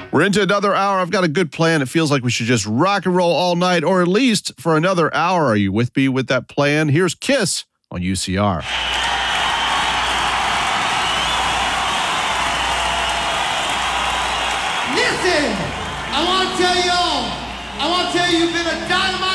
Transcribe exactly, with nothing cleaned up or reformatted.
We're into another hour. I've got a good plan. It feels like we should just rock and roll all night, or at least for another hour. Are you with me with that plan? Here's Kiss on U C R. Listen, I want to tell y'all, I want to tell you you've been a dynamite